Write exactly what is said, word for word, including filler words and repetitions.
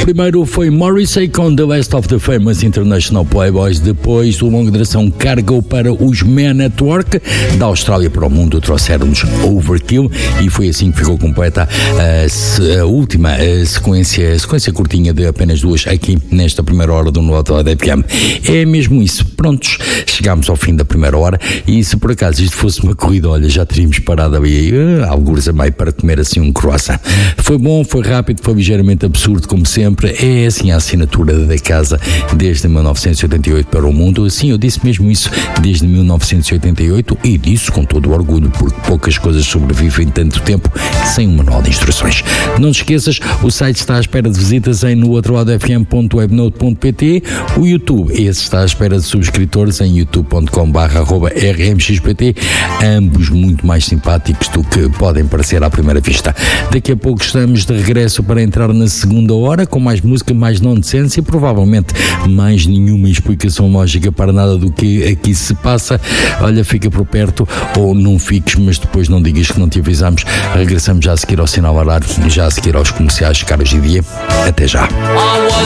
Primeiro foi Morrissey com The Best of the Famous International Playboys, depois o longa duração Cargo para os Men at Work, da Austrália para o mundo trouxeram-nos Overkill e foi assim que ficou completa a, a última a sequência, a sequência curtinha de apenas duas aqui nesta primeira hora do Noto A D F M. É mesmo isso, prontos, chegámos ao fim da primeira hora e se por acaso isto fosse uma corrida, olha, já teríamos parado ali uh, algures a meio para comer assim um croissant. Foi bom, foi rápido, foi ligeiramente absurdo como sempre. É assim a assinatura da casa desde mil novecentos e oitenta e oito para o mundo. Sim, eu disse mesmo isso, desde mil novecentos e oitenta e oito, e disse com todo o orgulho, porque poucas coisas sobrevivem tanto tempo sem um manual de instruções. Não te esqueças, o site está à espera de visitas em no outro lado f m ponto webnote ponto p t. O YouTube, esse está à espera de subscritores em youtube ponto com barra arroba r m x p t, ambos muito mais simpáticos do que podem parecer à primeira vista. Daqui a pouco estamos de regresso para entrar na segunda hora, com mais música, mais nonsense e provavelmente mais nenhuma explicação lógica para nada do que aqui se passa. Olha, fica por perto ou não fiques, mas depois não digas que não te avisamos. Regressamos já a seguir ao sinal horário, já a seguir aos comerciais caros de dia. Até já.